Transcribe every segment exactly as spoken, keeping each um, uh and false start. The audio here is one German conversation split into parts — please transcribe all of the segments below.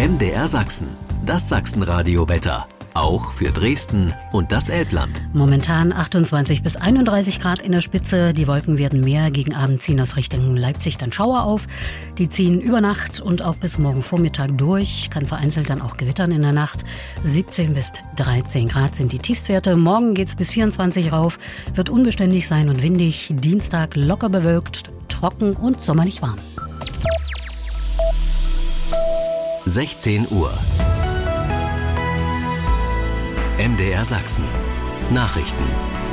M D R Sachsen, das Sachsenradio-Wetter. Auch für Dresden und das Elbland. Momentan achtundzwanzig bis einunddreißig Grad in der Spitze. Die Wolken werden mehr. Gegen Abend ziehen aus Richtung Leipzig dann Schauer auf. Die ziehen über Nacht und auch bis morgen Vormittag durch. Kann vereinzelt dann auch gewittern in der Nacht. siebzehn bis dreizehn Grad sind die Tiefstwerte. Morgen geht's bis vierundzwanzig rauf. Wird unbeständig sein und windig. Dienstag locker bewölkt, trocken und sommerlich warm. sechzehn Uhr. M D R Sachsen. Nachrichten.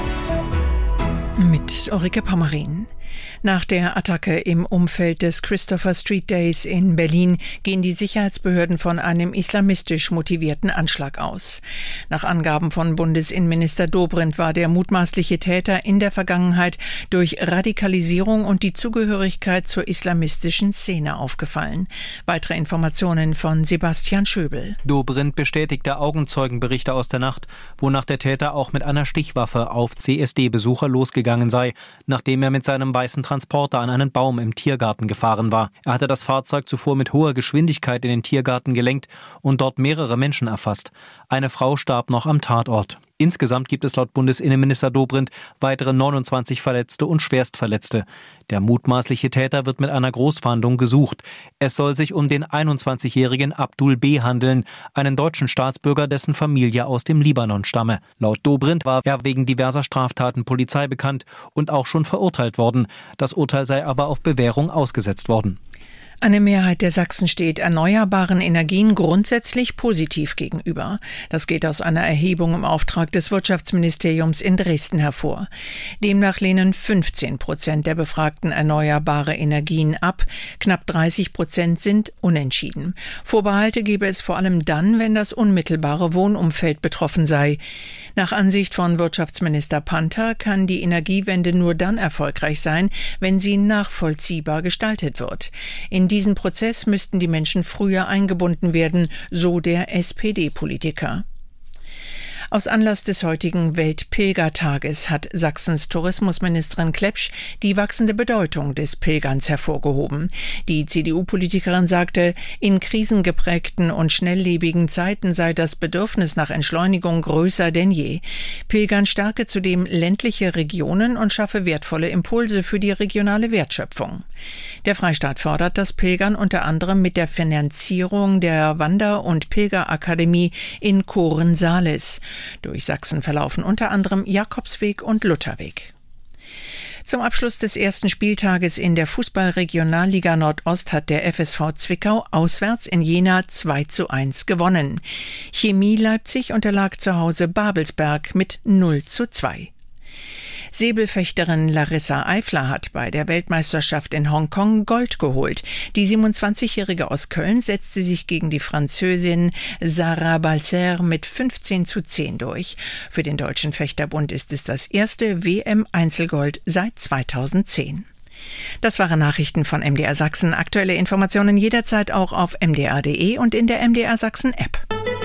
Mit Ulrike Pommerin. Nach der Attacke im Umfeld des Christopher Street Days in Berlin gehen die Sicherheitsbehörden von einem islamistisch motivierten Anschlag aus. Nach Angaben von Bundesinnenminister Dobrindt war der mutmaßliche Täter in der Vergangenheit durch Radikalisierung und die Zugehörigkeit zur islamistischen Szene aufgefallen. Weitere Informationen von Sebastian Schöbel. Dobrindt bestätigte Augenzeugenberichte aus der Nacht, wonach der Täter auch mit einer Stichwaffe auf C S D-Besucher losgegangen sei, nachdem er mit seinem weißen Transporter an einen Baum im Tiergarten gefahren war. Er hatte das Fahrzeug zuvor mit hoher Geschwindigkeit in den Tiergarten gelenkt und dort mehrere Menschen erfasst. Eine Frau starb noch am Tatort. Insgesamt gibt es laut Bundesinnenminister Dobrindt weitere neunundzwanzig Verletzte und Schwerstverletzte. Der mutmaßliche Täter wird mit einer Großfahndung gesucht. Es soll sich um den einundzwanzigjährigen Abdul B. handeln, einen deutschen Staatsbürger, dessen Familie aus dem Libanon stamme. Laut Dobrindt war er wegen diverser Straftaten Polizei bekannt und auch schon verurteilt worden. Das Urteil sei aber auf Bewährung ausgesetzt worden. Eine Mehrheit der Sachsen steht erneuerbaren Energien grundsätzlich positiv gegenüber. Das geht aus einer Erhebung im Auftrag des Wirtschaftsministeriums in Dresden hervor. Demnach lehnen fünfzehn Prozent der Befragten erneuerbare Energien ab. Knapp dreißig Prozent sind unentschieden. Vorbehalte gebe es vor allem dann, wenn das unmittelbare Wohnumfeld betroffen sei. Nach Ansicht von Wirtschaftsminister Panther kann die Energiewende nur dann erfolgreich sein, wenn sie nachvollziehbar gestaltet wird. In diesen Prozess müssten die Menschen früher eingebunden werden, so der S P D-Politiker. Aus Anlass des heutigen Weltpilgertages hat Sachsens Tourismusministerin Klepsch die wachsende Bedeutung des Pilgerns hervorgehoben. Die C D U-Politikerin sagte, in krisengeprägten und schnelllebigen Zeiten sei das Bedürfnis nach Entschleunigung größer denn je. Pilgern stärke zudem ländliche Regionen und schaffe wertvolle Impulse für die regionale Wertschöpfung. Der Freistaat fördert das Pilgern unter anderem mit der Finanzierung der Wander- und Pilgerakademie in Kohren-Salis. Durch Sachsen verlaufen unter anderem Jakobsweg und Lutherweg. Zum Abschluss des ersten Spieltages in der Fußball-Regionalliga Nordost hat der F S V Zwickau auswärts in Jena zwei zu eins gewonnen. Chemie Leipzig unterlag zu Hause Babelsberg mit null zu zwei. Säbelfechterin Larissa Eifler hat bei der Weltmeisterschaft in Hongkong Gold geholt. Die siebenundzwanzigjährige aus Köln setzte sich gegen die Französin Sarah Balser mit fünfzehn zu zehn durch. Für den Deutschen Fechterbund ist es das erste W M-Einzelgold seit zweitausendzehn. Das waren Nachrichten von M D R Sachsen. Aktuelle Informationen jederzeit auch auf m d r punkt d e und in der M D R Sachsen App.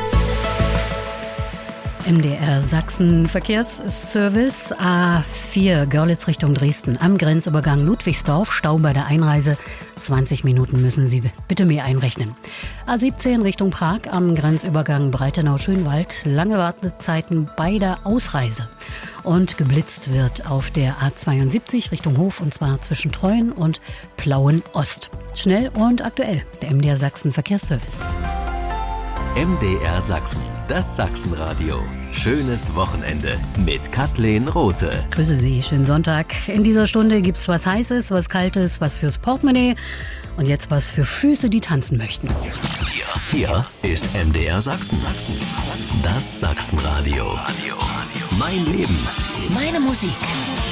M D R Sachsen Verkehrsservice A vier Görlitz Richtung Dresden am Grenzübergang Ludwigsdorf, Stau bei der Einreise. zwanzig Minuten müssen Sie bitte mehr einrechnen. A siebzehn Richtung Prag am Grenzübergang Breitenau-Schönwald, lange Wartezeiten bei der Ausreise. Und geblitzt wird auf der A zweiundsiebzig Richtung Hof und zwar zwischen Treuen und Plauen-Ost. Schnell und aktuell, der M D R Sachsen Verkehrsservice. M D R Sachsen, das Sachsenradio. Schönes Wochenende mit Kathleen Rothe. Grüße Sie, schönen Sonntag. In dieser Stunde gibt's was Heißes, was Kaltes, was fürs Portemonnaie und jetzt was für Füße, die tanzen möchten. Hier, hier ist M D R Sachsen. Sachsen. Das Sachsenradio. Mein Leben. Meine Musik.